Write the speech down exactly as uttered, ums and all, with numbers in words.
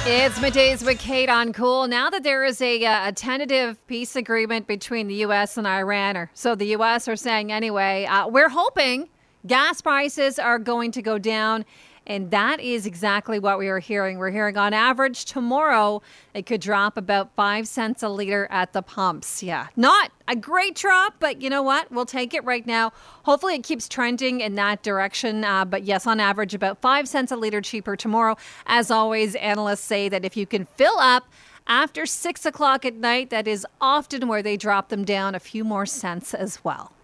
It's middays with Kate on Cool. Now that there is a, uh, a tentative peace agreement between the U S and Iran, or so the U S are saying anyway, uh, we're hoping gas prices are going to go down. And that is exactly what we are hearing. We're hearing on average tomorrow, it could drop about five cents a liter at the pumps. Yeah, not a great drop, but you know what? We'll take it right now. Hopefully it keeps trending in that direction. Uh, but yes, on average, about five cents a liter cheaper tomorrow. As always, analysts say that if you can fill up after six o'clock at night, that is often where they drop them down a few more cents as well.